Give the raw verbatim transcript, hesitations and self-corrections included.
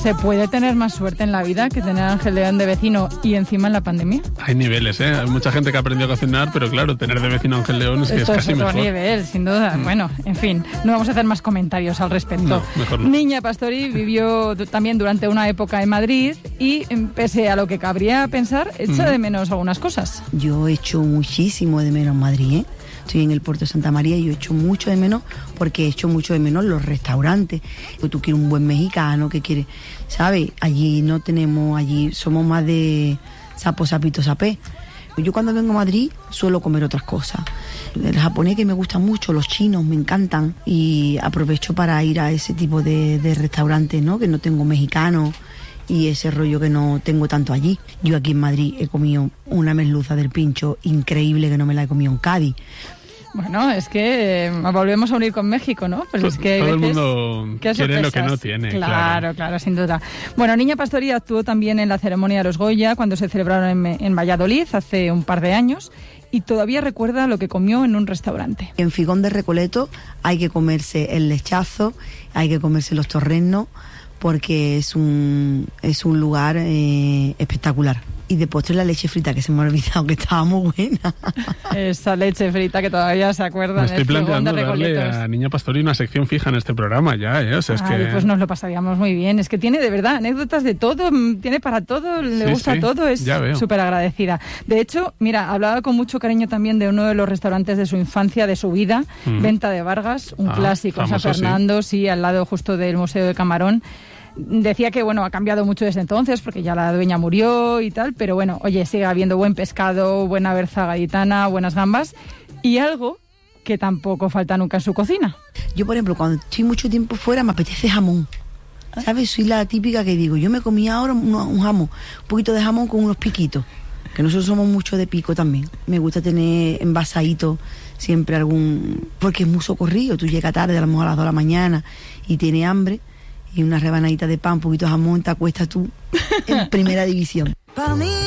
¿Se puede tener más suerte en la vida que tener a Ángel León de vecino y encima en la pandemia? Hay niveles, ¿eh? Hay mucha gente que ha aprendido a cocinar, pero claro, tener de vecino a Ángel León es que Esto es casi es otro mejor. nivel, sin duda. Mm. Bueno, en fin, no vamos a hacer más comentarios al respecto. No, mejor no. Niña Pastori vivió también durante una época en Madrid y, pese a lo que cabría pensar, echa mm. de menos algunas cosas. Yo echo muchísimo de menos Madrid, ¿eh? Estoy en el puerto de Santa María y yo echo mucho de menos porque echo mucho de menos los restaurantes. Tú quieres un buen mexicano, que quieres, ¿sabes? Allí no tenemos, allí somos más de sapo, sapito, sapé. Yo cuando vengo a Madrid suelo comer otras cosas. El japonés que me gusta mucho, los chinos me encantan y aprovecho para ir a ese tipo de, de restaurantes, ¿no? Que no tengo mexicano y ese rollo que no tengo tanto allí. Yo aquí en Madrid he comido una merluza del Pincho increíble que no me la he comido en Cádiz. Bueno, es que eh, volvemos a unir con México, ¿no? Pues todo es que todo el veces, mundo quiere lo que no tiene. Claro, claro, claro, sin duda. Bueno, Niña Pastori actuó también en la ceremonia de los Goya cuando se celebraron en, en Valladolid hace un par de años y todavía recuerda lo que comió en un restaurante. En Figón de Recoleto hay que comerse el lechazo, hay que comerse los torrenos, porque es un, es un lugar eh, espectacular. Y de postre la leche frita, que se me ha olvidado que estaba muy buena. Esa leche frita que todavía se acuerdan. Me estoy planteando de darle a Niña Pastori una sección fija en este programa ya, ¿eh? O sea, es Ay, que... pues nos lo pasaríamos muy bien. Es que tiene de verdad anécdotas de todo, tiene para todo, le sí, gusta sí, todo, es súper agradecida. De hecho, mira, hablaba con mucho cariño también de uno de los restaurantes de su infancia, de su vida, mm. Venta de Vargas, un ah, clásico en San Fernando, sí. sí, al lado justo del Museo de Camarón. Decía que, bueno, ha cambiado mucho desde entonces porque ya la dueña murió y tal, pero bueno, oye, sigue habiendo buen pescado, buena berza gaditana, buenas gambas y algo que tampoco falta nunca en su cocina. Yo, por ejemplo, cuando estoy mucho tiempo fuera me apetece jamón, ¿sabes? Soy la típica que digo, yo me comí ahora un, un jamón, un poquito de jamón con unos piquitos, que nosotros somos mucho de pico también. Me gusta tener envasadito siempre algún, porque es muy socorrido, tú llegas tarde, a lo mejor a las dos de la mañana y tienes hambre, y una rebanadita de pan, un poquito de jamón, te acuestas tú en primera división.